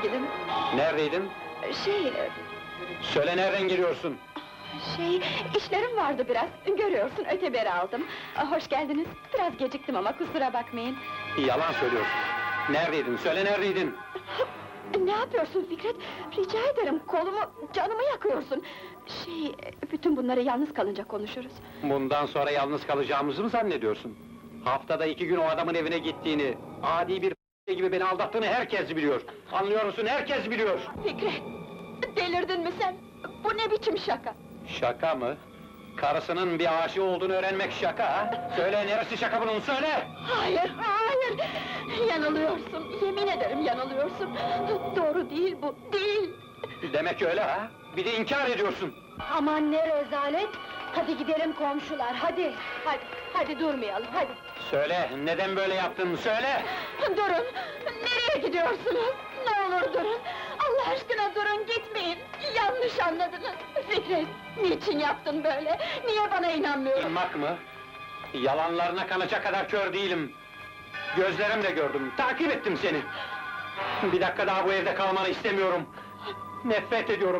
sevgilim. Neredeydin? Şey, Söyle, nereden geliyorsun? işlerim vardı biraz. Görüyorsun, öteberi aldım. Hoş geldiniz. Biraz geciktim ama kusura bakmayın. Yalan söylüyorsun. Neredeydin? Söyle, neredeydin? Ne yapıyorsun Fikret? Rica ederim, kolumu, canımı yakıyorsun. Bütün bunları yalnız kalınca konuşuruz. Bundan sonra yalnız kalacağımızı mı zannediyorsun? Haftada 2 gün o adamın evine gittiğini, adi bir gibi beni aldattığını herkes biliyor. Anlıyor musun? Herkes biliyor! Fikret, delirdin mi sen? Bu ne biçim şaka? Şaka mı? Karısının bir aşığı olduğunu öğrenmek şaka ha? Söyle, neresi şaka bunun, söyle! Hayır, hayır! Yanılıyorsun, yemin ederim yanılıyorsun. Doğru değil bu, değil! Demek öyle ha? Bir de inkar ediyorsun! Aman ne rezalet! Hadi gidelim komşular, hadi! Hadi durmayalım, hadi! Söyle, neden böyle yaptın, söyle! Durun! Nereye gidiyorsunuz? Ne olur durun! Allah aşkına durun, gitmeyin! Yanlış anladınız! Fikret, niçin yaptın böyle? Niye bana inanmıyorsun? İnanmak mı? Yalanlarına kanacak kadar kör değilim! Gözlerimle gördüm, takip ettim seni! Bir dakika daha bu evde kalmanı istemiyorum! Nefret ediyorum!